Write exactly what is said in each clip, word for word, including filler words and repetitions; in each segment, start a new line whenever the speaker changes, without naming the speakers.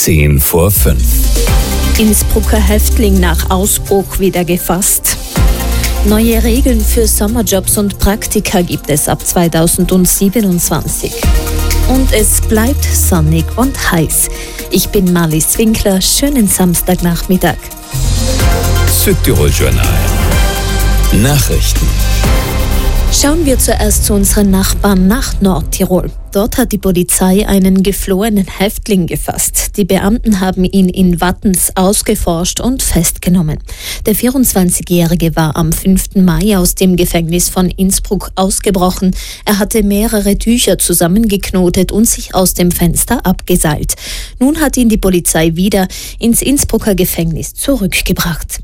Zehn vor fünf.
Innsbrucker Häftling nach Ausbruch wieder gefasst. Neue Regeln für Sommerjobs und Praktika gibt es ab zweitausendsiebenundzwanzig. Und es bleibt sonnig und heiß. Ich bin Marlies Winkler. Schönen Samstagnachmittag.
Südtirol Journal. Nachrichten.
Schauen wir zuerst zu unseren Nachbarn nach Nordtirol. Dort hat die Polizei einen geflohenen Häftling gefasst. Die Beamten haben ihn in Wattens ausgeforscht und festgenommen. Der vierundzwanzigjährige war am fünften Mai aus dem Gefängnis von Innsbruck ausgebrochen. Er hatte mehrere Tücher zusammengeknotet und sich aus dem Fenster abgeseilt. Nun hat ihn die Polizei wieder ins Innsbrucker Gefängnis zurückgebracht.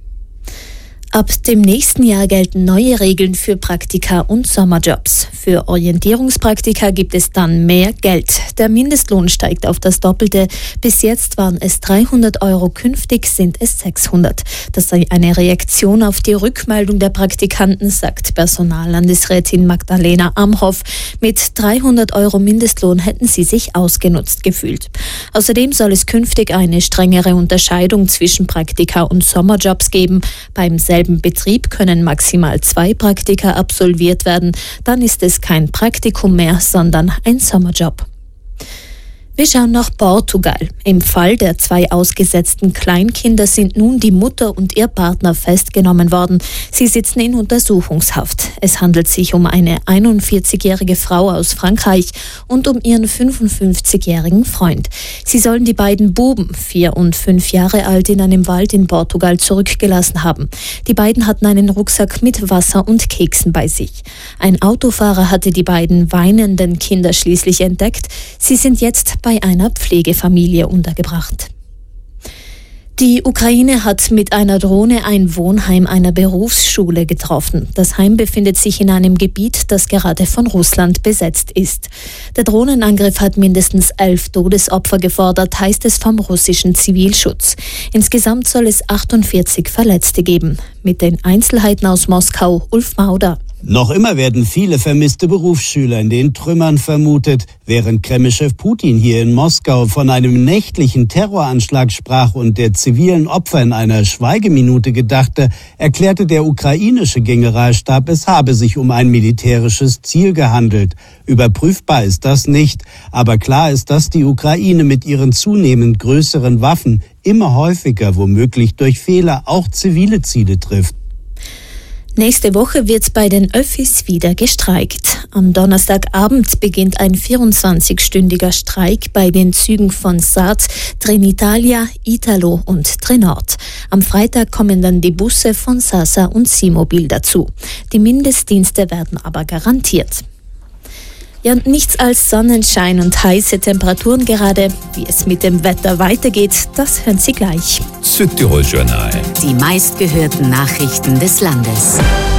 Ab dem nächsten Jahr gelten neue Regeln für Praktika und Sommerjobs. Für Orientierungspraktika gibt es dann mehr Geld. Der Mindestlohn steigt auf das Doppelte. Bis jetzt waren es dreihundert Euro, künftig sind es sechshundert. Das sei eine Reaktion auf die Rückmeldung der Praktikanten, sagt Personallandesrätin Magdalena Amhoff. Mit dreihundert Euro Mindestlohn hätten sie sich ausgenutzt gefühlt. Außerdem soll es künftig eine strengere Unterscheidung zwischen Praktika und Sommerjobs geben. Beim selben Betrieb können maximal zwei Praktika absolviert werden. Dann ist es kein Praktikum mehr, sondern ein Sommerjob. Wir schauen nach Portugal. Im Fall der zwei ausgesetzten Kleinkinder sind nun die Mutter und ihr Partner festgenommen worden. Sie sitzen in Untersuchungshaft. Es handelt sich um eine einundvierzigjährige Frau aus Frankreich und um ihren fünfundfünfzigjährigen Freund. Sie sollen die beiden Buben, vier und fünf Jahre alt, in einem Wald in Portugal zurückgelassen haben. Die beiden hatten einen Rucksack mit Wasser und Keksen bei sich. Ein Autofahrer hatte die beiden weinenden Kinder schließlich entdeckt. Sie sind jetzt bei einer Pflegefamilie untergebracht. Die Ukraine hat mit einer Drohne ein Wohnheim einer Berufsschule getroffen. Das Heim befindet sich in einem Gebiet, das gerade von Russland besetzt ist. Der Drohnenangriff hat mindestens elf Todesopfer gefordert, heißt es vom russischen Zivilschutz. Insgesamt soll es achtundvierzig Verletzte geben. Mit den Einzelheiten aus Moskau, Ulf Mauder.
Noch immer werden viele vermisste Berufsschüler in den Trümmern vermutet. Während Kremlchef Putin hier in Moskau von einem nächtlichen Terroranschlag sprach und der zivilen Opfer in einer Schweigeminute gedachte, erklärte der ukrainische Generalstab, es habe sich um ein militärisches Ziel gehandelt. Überprüfbar ist das nicht, aber klar ist, dass die Ukraine mit ihren zunehmend größeren Waffen immer häufiger, womöglich durch Fehler, auch zivile Ziele trifft.
Nächste Woche wird bei den Öffis wieder gestreikt. Am Donnerstagabend beginnt ein vierundzwanzigstündiger Streik bei den Zügen von S A T, Trenitalia, Italo und Trenord. Am Freitag kommen dann die Busse von Sasa und Simobil dazu. Die Mindestdienste werden aber garantiert. Ja, nichts als Sonnenschein und heiße Temperaturen gerade. Wie es mit dem Wetter weitergeht, das hören Sie gleich.
Südtirol Journal.
Die meistgehörten Nachrichten des Landes.